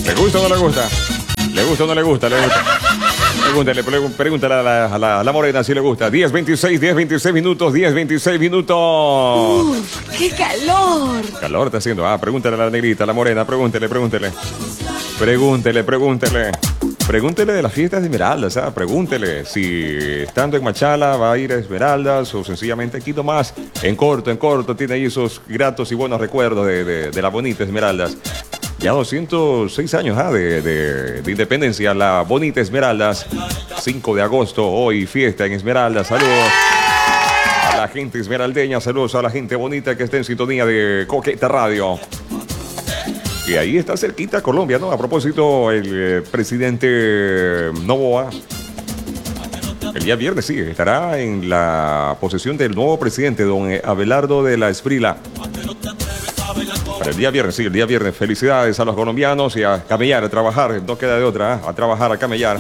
¿Le gusta o no le gusta? ¿Le gusta o no le gusta? ¿Le gusta? Pregúntale a la morena si le gusta. 10:26 minutos, 10:26 minutos. ¡Qué calor! Calor está haciendo. Pregúntale a la negrita, a la morena, pregúntele. Pregúntele de las fiestas de Esmeraldas, pregúntele si estando en Machala va a ir a Esmeraldas o sencillamente aquí nomás, en corto, tiene ahí esos gratos y buenos recuerdos de la bonita Esmeraldas. Ya 206 años de independencia, la bonita Esmeraldas. 5 de agosto, hoy fiesta en Esmeraldas. Saludos a la gente esmeraldeña, saludos a la gente bonita que está en sintonía de Coqueta Radio. Y ahí está cerquita Colombia, ¿no? A propósito, el presidente Noboa, el día viernes, sí, estará en la posesión del nuevo presidente, don Abelardo de la Esprila. Para el día viernes, sí, el día viernes. Felicidades a los colombianos y a camellar, a trabajar, no queda de otra, a trabajar, a camellar.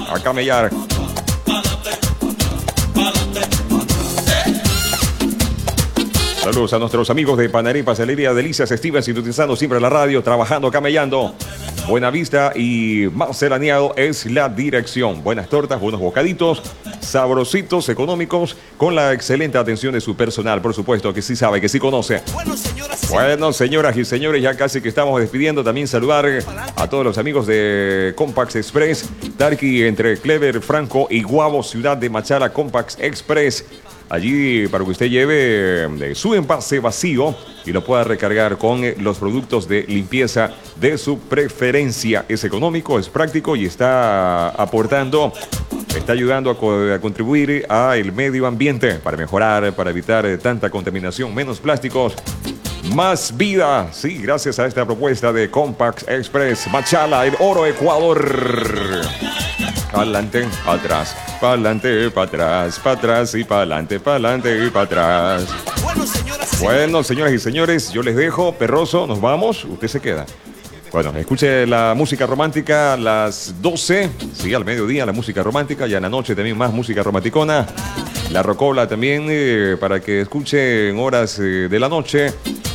Saludos a nuestros amigos de Panadería y Pastelería Delicias Steven, sintonizando siempre la radio, trabajando, camellando. Buenavista y Marcelaneado es la dirección. Buenas tortas, buenos bocaditos, sabrositos, económicos, con la excelente atención de su personal, por supuesto, que sí sabe, que sí conoce. Bueno, señoras y señores, ya casi que estamos despidiendo. También saludar a todos los amigos de Compact Express, Tarqui, entre Clever, Franco y Guabo, ciudad de Machala, Compact Express. Allí para que usted lleve su envase vacío y lo pueda recargar con los productos de limpieza de su preferencia. Es económico, es práctico y está aportando, está ayudando a contribuir al medio ambiente para mejorar, para evitar tanta contaminación, menos plásticos, más vida. Sí, gracias a esta propuesta de Compact Express, Machala, el Oro, Ecuador. Pa'lante, para atrás, pa'lante, para atrás, para atrás y pa'lante, pa'lante y para atrás. Bueno, señoras y señores, yo les dejo, Perroso, nos vamos, usted se queda. Bueno, escuche la música romántica a las 12, sí, al mediodía la música romántica, y en la noche también más música romanticona. La rocola también, para que escuche en horas de la noche.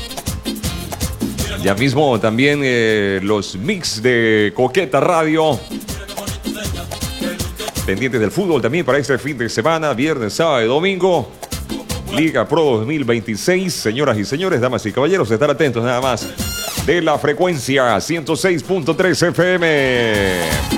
Ya mismo también los mix de Coqueta Radio. Pendientes del fútbol también para este fin de semana, viernes, sábado y domingo. Liga Pro 2026. Señoras y señores, damas y caballeros, estar atentos nada más de la frecuencia 106.3 FM.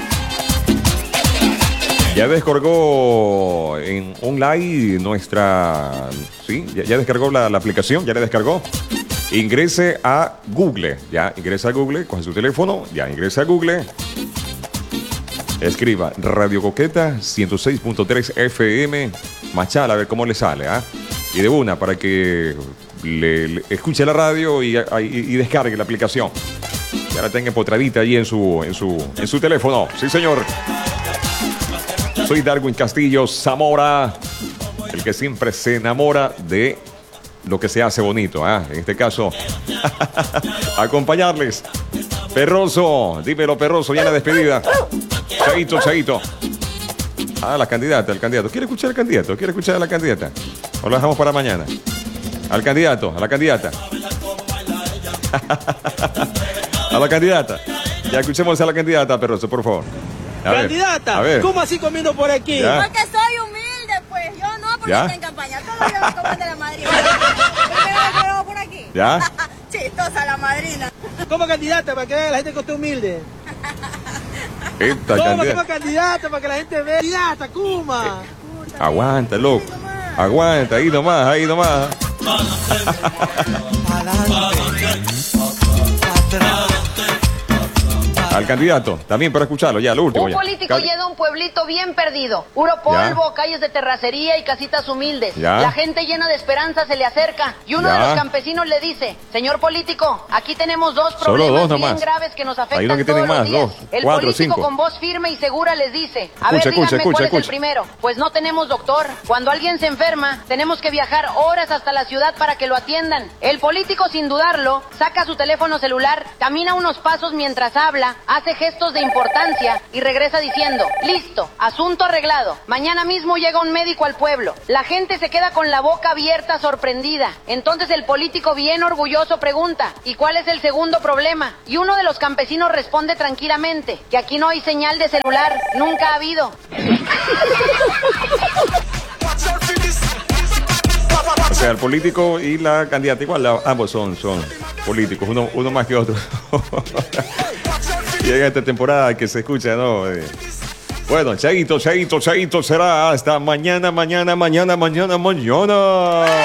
Ya descargó en online nuestra... Sí, ya descargó la aplicación, ya la descargó. Ingrese a Google, ya ingresa a Google, coge su teléfono, ya ingresa a Google. Escriba Radio Coqueta 106.3 FM Machala, a ver cómo le sale, y de una para que le escuche la radio y descargue la aplicación. Ya la tenga empotradita ahí en su teléfono. Sí, señor. Soy Darwin Castillo Zamora, el que siempre se enamora de lo que se hace bonito, en este caso acompañarles. Perroso, dímelo, Perroso, ya la despedida. Chaito. La candidata, el candidato. ¿Quiere escuchar al candidato? ¿Quiere escuchar a la candidata? ¿O lo dejamos para mañana? Al candidato, a la candidata. A la candidata. Ya escuchemos a la candidata, Perroso, por favor. Candidata, ¿cómo así comiendo por aquí? ¿Ya? Porque soy humilde, pues. Yo no, porque estoy en campaña. Todo lo que coman de la madrina. ¿Pero por aquí? ¿Ya? Chistosa la madrina. ¿Cómo candidata? Para que vea la gente que esté humilde. ¿Cómo candidata? Para que la gente vea. Candidata, Kuma. Aguanta, loco. Aguanta, ahí nomás. Al candidato, también para escucharlo, ya, lo último. Un político llega a un pueblito bien perdido. Puro polvo, calles de terracería y casitas humildes. La gente llena de esperanza se le acerca y uno de los campesinos le dice: señor político, aquí tenemos dos problemas bien graves que nos afectan todos los días. El político con voz firme y segura les dice: a ver, díganme cuál es el primero. Pues no tenemos doctor. Cuando alguien se enferma, tenemos que viajar horas hasta la ciudad para que lo atiendan. El político, sin dudarlo, saca su teléfono celular, camina unos pasos mientras habla hace gestos de importancia y regresa diciendo, listo, asunto arreglado. Mañana mismo llega un médico al pueblo. La gente se queda con la boca abierta, sorprendida. Entonces el político bien orgulloso pregunta, ¿y cuál es el segundo problema? Y uno de los campesinos responde tranquilamente, que aquí no hay señal de celular, nunca ha habido. O sea, el político y la candidata igual, ambos son políticos, uno más que otro. Llega esta temporada que se escucha, ¿no? Bueno, chaito, será hasta mañana.